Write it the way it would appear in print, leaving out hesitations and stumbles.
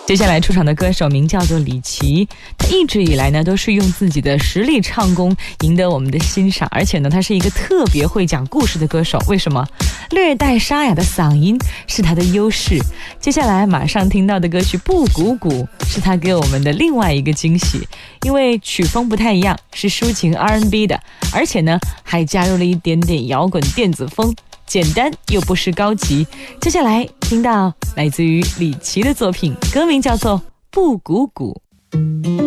接下来出场的歌手名叫做李琦，他一直以来呢都是用自己的实力唱功赢得我们的欣赏，而且呢他是一个特别会讲故事的歌手。为什么？略带沙哑的嗓音是他的优势。接下来马上听到的歌曲《布谷谷》是他给我们的另外一个惊喜，因为曲风不太一样，是抒情 R&B 的，而且呢还加入了一点点摇滚电子风，简单又不失高级。接下来听到来自于李琦的作品，歌名叫做《布谷谷》。